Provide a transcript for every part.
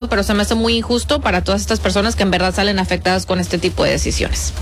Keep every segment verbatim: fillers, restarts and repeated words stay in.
pero se me hace muy injusto para todas estas personas que en verdad salen afectadas con este tipo de decisiones.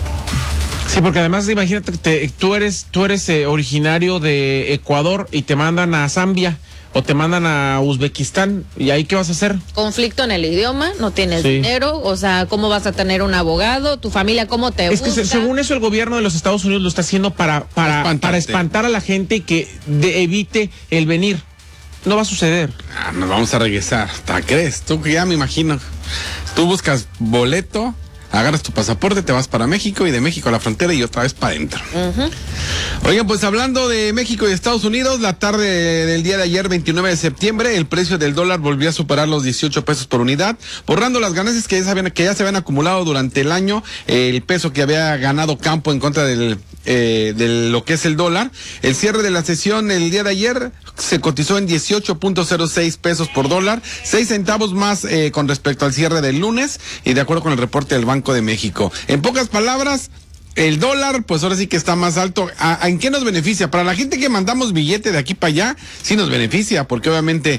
Sí, porque además imagínate que te, tú eres tú eres eh, originario de Ecuador y te mandan a Zambia o te mandan a Uzbekistán, ¿y ahí qué vas a hacer? Conflicto en el idioma, no tienes sí. dinero, o sea, ¿cómo vas a tener un abogado? ¿Tu familia cómo te Es busca? que según eso el gobierno de los Estados Unidos lo está haciendo para para, para espantar a la gente y que de, evite el venir. No va a suceder. Ah, nos vamos a regresar. ¿Te crees? Tú que ya me imagino. Tú buscas boleto, agarras tu pasaporte, te vas para México y de México a la frontera y otra vez para adentro. Uh-huh. Oigan, pues hablando de México y Estados Unidos, la tarde del día de ayer, veintinueve de septiembre, el precio del dólar volvió a superar los dieciocho pesos por unidad, borrando las ganancias que ya se habían, que ya se habían acumulado durante el año, eh, el peso que había ganado campo en contra del Eh, de lo que es el dólar. El cierre de la sesión el día de ayer se cotizó en dieciocho punto cero seis pesos por dólar, seis centavos más eh, con respecto al cierre del lunes y de acuerdo con el reporte del Banco de México. En pocas palabras, el dólar, pues ahora sí que está más alto. ¿A, a ¿En qué nos beneficia? Para la gente que mandamos billete de aquí para allá, sí nos beneficia, porque obviamente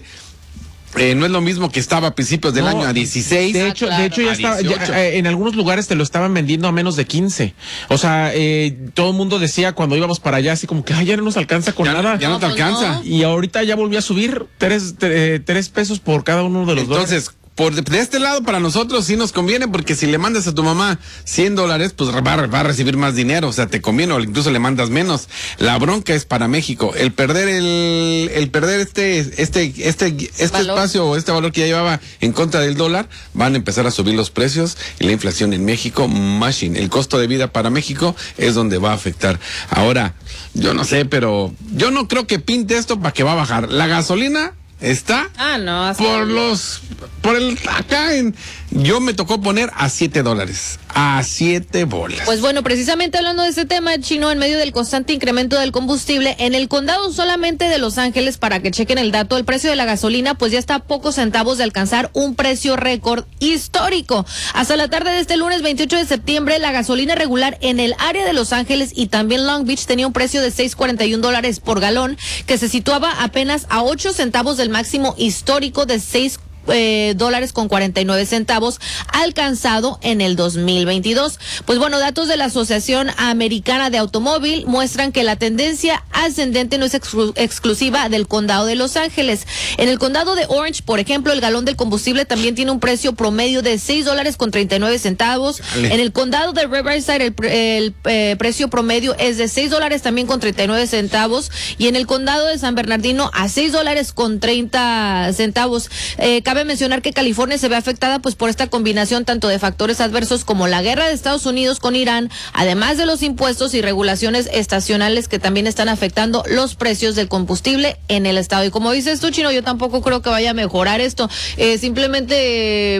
Eh, no es lo mismo que estaba a principios del no, año a dieciséis. De hecho, claro. de hecho ya estaba, ya, eh, en algunos lugares te lo estaban vendiendo a menos de quince. O sea, eh, todo el mundo decía cuando íbamos para allá así como que ay, ya no nos alcanza con ya, nada. Ya no, no te alcanza. No. Y ahorita ya volvió a subir tres, tres, tres pesos por cada uno de los dos. Entonces, por de, de este lado para nosotros sí nos conviene, porque si le mandas a tu mamá cien dólares, pues va, va a recibir más dinero, o sea, te conviene, o incluso le mandas menos. La bronca es para México, el perder el, el perder este, este, este, este espacio o este valor que ya llevaba en contra del dólar, van a empezar a subir los precios y la inflación en México, machine, el costo de vida para México es donde va a afectar. Ahora, yo no sé, pero yo no creo que pinte esto para que va a bajar. La gasolina está ah, no, por los por el acá en yo me tocó poner a siete dólares a siete bolas. Pues bueno, precisamente hablando de este tema, Chino, en medio del constante incremento del combustible en el condado solamente de Los Ángeles, para que chequen el dato, el precio de la gasolina pues ya está a pocos centavos de alcanzar un precio récord histórico. Hasta la tarde de este lunes veintiocho de septiembre, la gasolina regular en el área de Los Ángeles y también Long Beach tenía un precio de seis cuarenta y un dólares por galón, que se situaba apenas a ocho centavos del máximo histórico de seis Eh, dólares con cuarenta y nueve centavos alcanzado en el dos mil veintidós. Pues bueno, datos de la Asociación Americana de Automóvil muestran que la tendencia ascendente no es exclu- exclusiva del condado de Los Ángeles. En el condado de Orange, por ejemplo, el galón del combustible también tiene un precio promedio de seis dólares con treinta y nueve centavos. Dale. En el condado de Riverside el, el eh, precio promedio es de seis dólares también con treinta y nueve centavos, y en el condado de San Bernardino a seis dólares con treinta centavos. Eh, Cabe mencionar que California se ve afectada pues por esta combinación tanto de factores adversos como la guerra de Estados Unidos con Irán, además de los impuestos y regulaciones estacionales que también están afectando los precios del combustible en el estado. Y como dices tú, Chino, yo tampoco creo que vaya a mejorar esto. Eh, simplemente eh,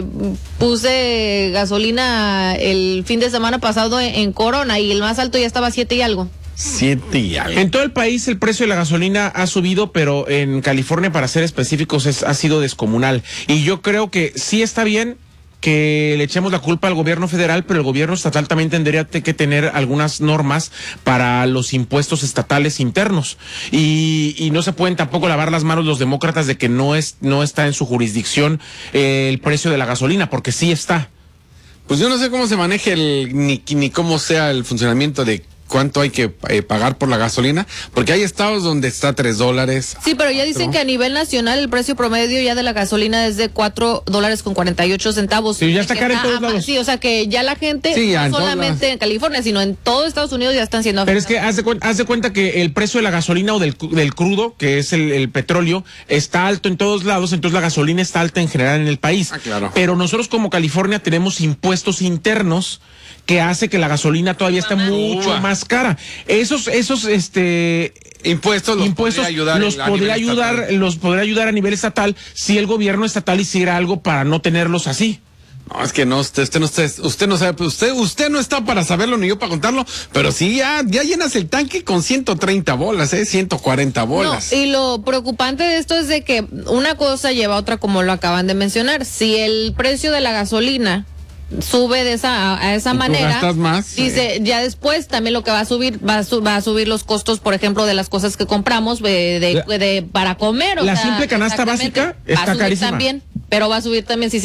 puse gasolina el fin de semana pasado en, en Corona y el más alto ya estaba a siete y algo. Siete y algo. En todo el país el precio de la gasolina ha subido, pero en California, para ser específicos, es, ha sido descomunal. Y yo creo que sí está bien que le echemos la culpa al gobierno federal, pero el gobierno estatal también tendría que tener algunas normas para los impuestos estatales internos. Y, y no se pueden tampoco lavar las manos los demócratas de que no es, no está en su jurisdicción eh, el precio de la gasolina, porque sí está. Pues yo no sé cómo se maneje el, ni, ni cómo sea el funcionamiento de cuánto hay que eh, pagar por la gasolina, porque hay estados donde está tres dólares. Sí, pero ya dicen que a nivel nacional el precio promedio ya de la gasolina es de cuatro dólares con cuarenta y ocho centavos. Sí, ya está caro en todos lados. Sí, o sea que ya la gente, sí, ya no solamente en California, sino en todo Estados Unidos ya están siendo afectados. Pero es que haz de, cu haz de cuenta que el precio de la gasolina o del, del crudo, que es el, el petróleo, está alto en todos lados, entonces la gasolina está alta en general en el país. Ah, claro. Pero nosotros como California tenemos impuestos internos que hace que la gasolina todavía esté mucho Uva. más cara. Esos, esos, este impuestos los impuestos podría ayudar, los podría ayudar, estatal. los podría ayudar a nivel estatal si el gobierno estatal hiciera algo para no tenerlos así. No, es que no, usted, usted no usted, usted no sabe, usted, usted no está para saberlo ni yo para contarlo, pero sí ya, ya llenas el tanque con ciento treinta bolas, eh, ciento cuarenta bolas. No, y lo preocupante de esto es de que una cosa lleva a otra, como lo acaban de mencionar. Si el precio de la gasolina sube de esa a esa manera, más, dice eh. ya después también lo que va a subir va a, su, va a subir los costos, por ejemplo, de las cosas que compramos de, de, de, de para comer. O la sea, simple canasta básica está carísima también, pero va a subir también si